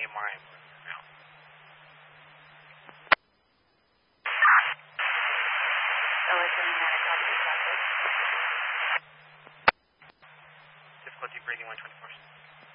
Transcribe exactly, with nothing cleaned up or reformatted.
A M R I now. Difficulty breathing one twenty-four.